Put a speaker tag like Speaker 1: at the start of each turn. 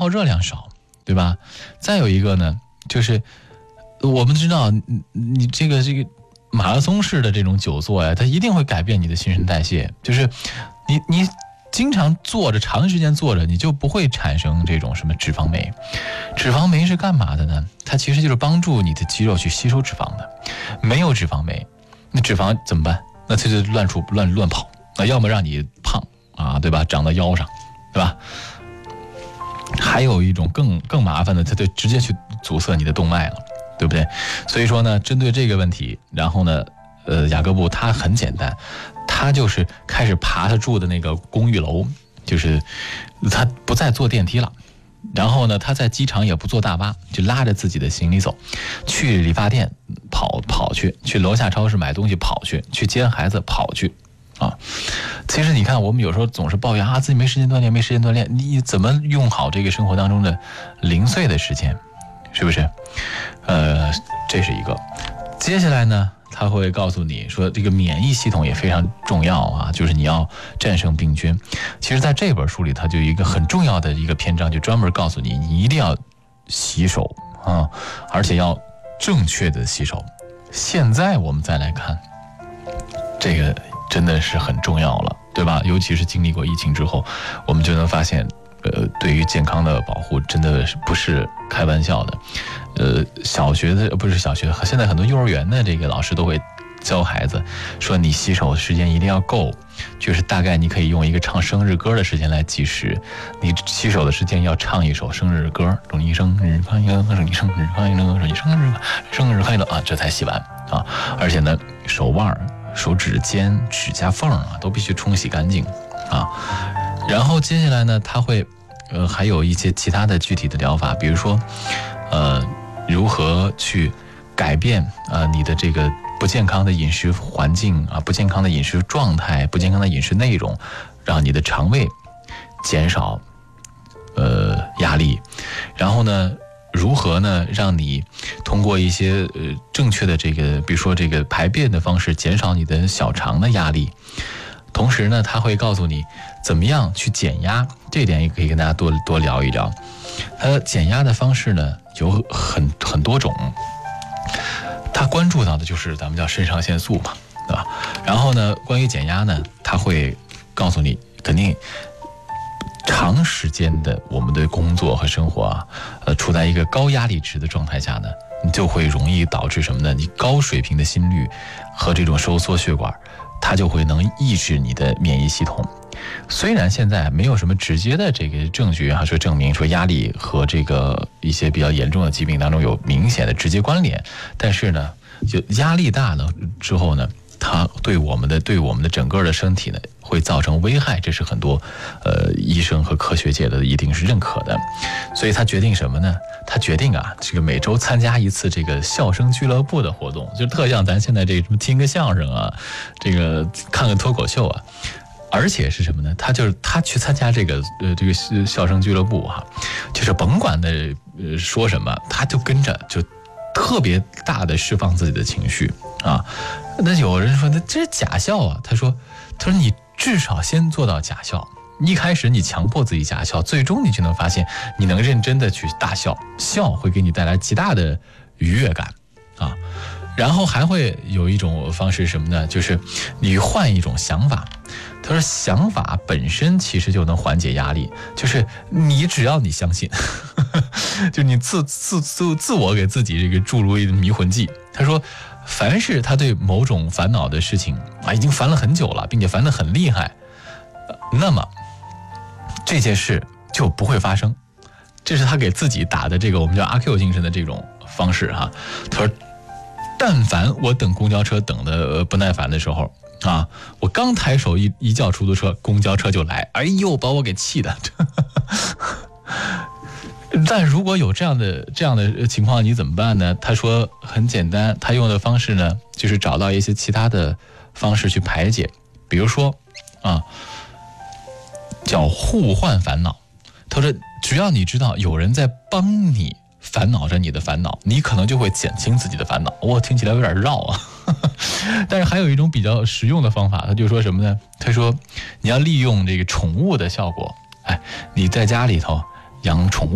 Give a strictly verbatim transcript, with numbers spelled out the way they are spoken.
Speaker 1: 耗热量少，对吧？再有一个呢，就是我们知道，你你这个这个马拉松式的这种久坐呀，它一定会改变你的新陈代谢，就是你你经常坐着，长时间坐着，你就不会产生这种什么脂肪酶。脂肪酶是干嘛的呢？它其实就是帮助你的肌肉去吸收脂肪的。没有脂肪酶，那脂肪怎么办？那它就乱出乱乱跑，那要么让你胖啊，对吧？长到腰上，对吧？还有一种更更麻烦的，它就直接去阻塞你的动脉了，对不对？所以说呢，针对这个问题，然后呢，呃，雅各布他很简单，他就是开始爬他住的那个公寓楼，就是他不再坐电梯了。然后呢，他在机场也不坐大巴，就拉着自己的行李走，去理发店跑跑去，去楼下超市买东西跑去，去接孩子跑去，啊，其实你看，我们有时候总是抱怨啊，自己没时间锻炼，没时间锻炼，你怎么用好这个生活当中的零碎的时间，是不是？呃，这是一个。接下来呢，他会告诉你说，这个免疫系统也非常重要啊，就是你要战胜病菌。其实在这本书里，它就有一个很重要的一个篇章，就专门告诉你，你一定要洗手啊，而且要正确的洗手。现在我们再来看，这个真的是很重要了，对吧？尤其是经历过疫情之后，我们就能发现，呃，对于健康的保护真的是不是开玩笑的。呃，小学的不是小学，现在很多幼儿园的这个老师都会教孩子说，你洗手的时间一定要够，就是大概你可以用一个唱生日歌的时间来计时，你洗手的时间要唱一首生日歌，祝你生日快乐，祝你生日快乐，祝你生日生日快乐啊，这才洗完啊。而且呢，手腕、手指尖、指甲缝啊，都必须冲洗干净啊。然后接下来呢，他会呃还有一些其他的具体的疗法，比如说呃如何去改变啊、呃、你的这个不健康的饮食环境啊，不健康的饮食状态，不健康的饮食内容，让你的肠胃减少呃压力。然后呢，如何呢让你通过一些呃正确的这个，比如说这个排便的方式，减少你的小肠的压力。同时呢，他会告诉你怎么样去减压，这点也可以跟大家多多聊一聊。他减压的方式呢有很很多种，他关注到的就是咱们叫肾上腺素嘛，对吧？然后呢，关于减压呢，他会告诉你，肯定长时间的我们的工作和生活啊，呃，处在一个高压力值的状态下呢，你就会容易导致什么呢？你高水平的心率和这种收缩血管，它就会能抑制你的免疫系统。虽然现在没有什么直接的这个证据啊，说证明说压力和这个一些比较严重的疾病当中有明显的直接关联，但是呢，就压力大了之后呢，它对我们的对我们的整个的身体呢会造成危害，这是很多呃医生和科学界的一定是认可的。所以他决定什么呢？他决定啊，这个每周参加一次这个笑声俱乐部的活动，就特像咱现在这个什么听个相声啊，这个看个脱口秀啊。而且是什么呢？他就是他去参加这个呃这个笑声俱乐部哈、啊，就是甭管的呃说什么，他就跟着就特别大的释放自己的情绪啊。那有人说那这是假笑啊，他说他说你至少先做到假笑。一开始你强迫自己假笑，最终你就能发现你能认真的去大笑，笑会给你带来极大的愉悦感啊。然后还会有一种方式是什么呢？就是你换一种想法。他说想法本身其实就能缓解压力，就是你只要你相信就你自自自自我给自己这个注入一个迷魂剂。他说凡是他对某种烦恼的事情啊，已经烦了很久了，并且烦得很厉害，那么这件事就不会发生。这是他给自己打的这个我们叫阿 Q 精神的这种方式哈。他说但凡我等公交车等的不耐烦的时候啊，我刚抬手一一叫出租车，公交车就来，哎呦，把我给气的。但如果有这样的这样的情况，你怎么办呢？他说很简单，他用的方式呢，就是找到一些其他的方式去排解，比如说啊，叫互换烦恼。他说，只要你知道有人在帮你烦恼着你的烦恼，你可能就会减轻自己的烦恼。我听起来有点绕啊。但是还有一种比较实用的方法，他就说什么呢？他说你要利用这个宠物的效果，哎，你在家里头养宠物。